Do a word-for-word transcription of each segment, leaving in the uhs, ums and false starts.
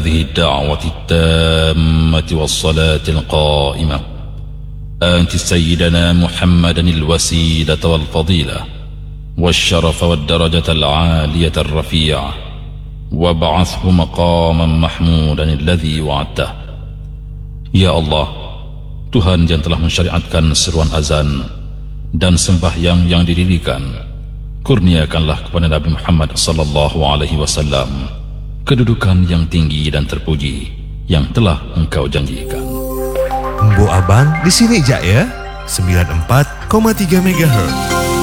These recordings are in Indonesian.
هذه الدعوة التامة والصلاة القائمة آت سيدنا محمدا الوسيلة والفضيلة والشرف والدرجة العالية الرفيعة وابعثه مقاما محمودا الذي وعدته. Ya Allah, Tuhan yang telah mensyariatkan seruan azan dan sembahyang yang didirikan, kurniakanlah kepada Nabi Muhammad sallallahu alaihi wasallam kedudukan yang tinggi dan terpuji yang telah Engkau janjikan. Mbo Abang di sini jak ya, sembilan puluh empat koma tiga megahertz.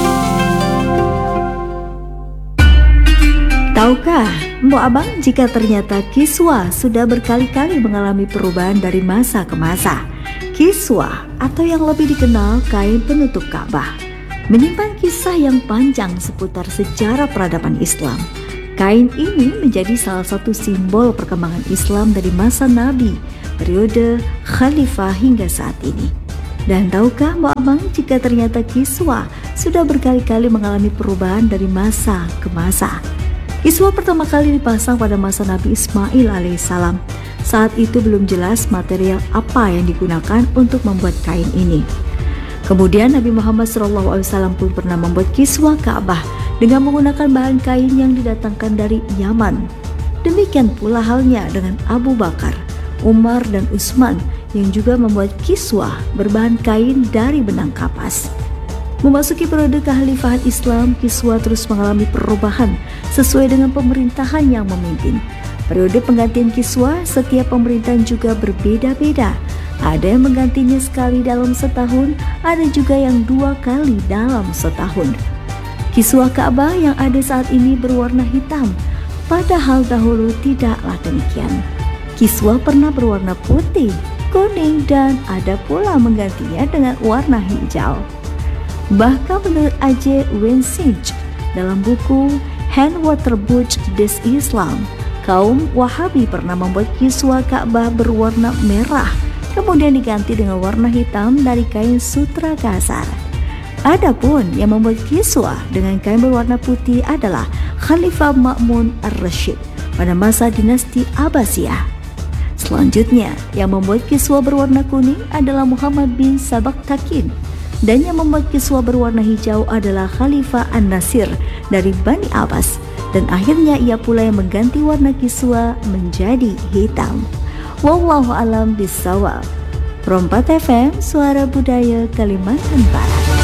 Tahukah Mbo Abang jika ternyata kiswah sudah berkali-kali mengalami perubahan dari masa ke masa? Kiswah atau yang lebih dikenal kain penutup Ka'bah menyimpan kisah yang panjang seputar sejarah peradaban Islam. Kain ini menjadi salah satu simbol perkembangan Islam dari masa Nabi, periode Khalifah hingga saat ini. Dan tahukah Mbak Abang jika ternyata kiswah sudah berkali-kali mengalami perubahan dari masa ke masa? Kiswah pertama kali dipasang pada masa Nabi Ismail alaihissalam. Saat itu belum jelas material apa yang digunakan untuk membuat kain ini. Kemudian Nabi Muhammad shallallahu alaihi wasallam pun pernah membuat kiswah Ka'bah dengan menggunakan bahan kain yang didatangkan dari Yaman. Demikian pula halnya dengan Abu Bakar, Umar dan Utsman yang juga membuat kiswah berbahan kain dari benang kapas. Memasuki periode kekhalifahan Islam, kiswah terus mengalami perubahan sesuai dengan pemerintahan yang memimpin. Periode penggantian kiswah setiap pemerintahan juga berbeda-beda. Ada yang menggantinya sekali dalam setahun, ada juga yang dua kali dalam setahun. Kiswah Ka'bah yang ada saat ini berwarna hitam, padahal dahulu tidaklah demikian. Kiswah pernah berwarna putih, kuning, dan ada pula menggantinya dengan warna hijau. Bahkan menurut A J Wensich dalam buku Hand Waterbuch des Islam, kaum Wahabi pernah membuat kiswah Ka'bah berwarna merah, kemudian diganti dengan warna hitam dari kain sutra kasar. Adapun yang membuat kiswah dengan kain berwarna putih adalah Khalifah Ma'mun ar-Rasyid pada masa dinasti Abbasiyah. Selanjutnya, yang membuat kiswah berwarna kuning adalah Muhammad bin Sabaktakin, dan yang membuat kiswah berwarna hijau adalah Khalifah An-Nasir dari Bani Abbas, dan akhirnya ia pula yang mengganti warna kiswah menjadi hitam. Wallahu alam bisawab. Rompat F M, Suara Budaya Kalimantan Barat.